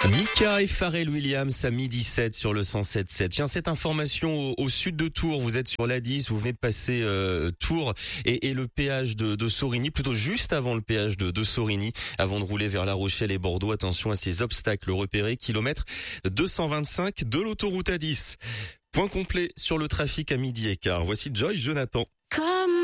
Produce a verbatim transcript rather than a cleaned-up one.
Mika et Pharrell Williams à midi sept sur le cent sept virgule sept. Tiens, cette information au, au sud de Tours, vous êtes sur l'A dix, vous venez de passer euh, Tours et, et le péage de, de Sorigny, plutôt juste avant le péage de, de Sorigny, avant de rouler vers La Rochelle et Bordeaux. Attention à ces obstacles repérés, kilomètre deux cent vingt-cinq de l'autoroute A dix. Point complet sur le trafic à midi et quart. Voici Joy Jonathan. Comme